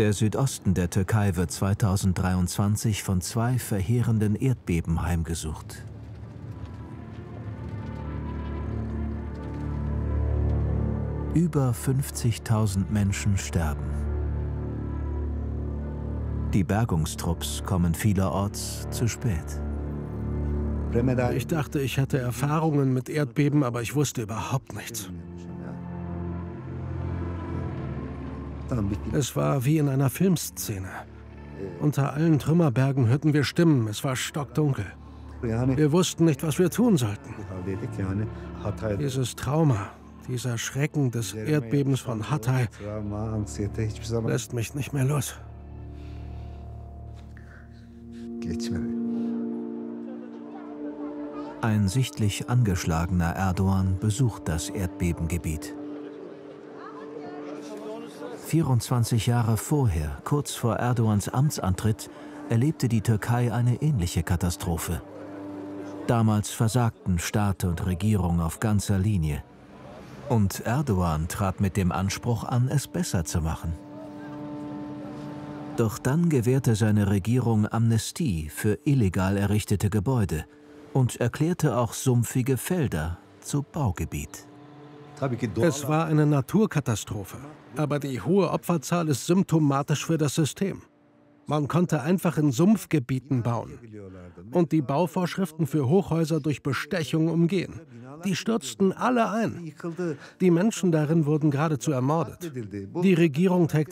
Der Südosten der Türkei wird 2023 von 2 verheerenden Erdbeben heimgesucht. Über 50.000 Menschen sterben. Die Bergungstrupps kommen vielerorts zu spät. Ich dachte, ich hätte Erfahrungen mit Erdbeben, aber ich wusste überhaupt nichts. Es war wie in einer Filmszene. Unter allen Trümmerbergen hörten wir Stimmen, es war stockdunkel. Wir wussten nicht, was wir tun sollten. Dieses Trauma, dieser Schrecken des Erdbebens von Hatay lässt mich nicht mehr los. Ein sichtlich angeschlagener Erdoğan besucht das Erdbebengebiet. 24 Jahre vorher, kurz vor Erdoğans Amtsantritt, erlebte die Türkei eine ähnliche Katastrophe. Damals versagten Staat und Regierung auf ganzer Linie. Und Erdoğan trat mit dem Anspruch an, es besser zu machen. Doch dann gewährte seine Regierung Amnestie für illegal errichtete Gebäude und erklärte auch sumpfige Felder zu Baugebiet. Es war eine Naturkatastrophe, aber die hohe Opferzahl ist symptomatisch für das System. Man konnte einfach in Sumpfgebieten bauen und die Bauvorschriften für Hochhäuser durch Bestechung umgehen. Die stürzten alle ein. Die Menschen darin wurden geradezu ermordet. Die Regierung trägt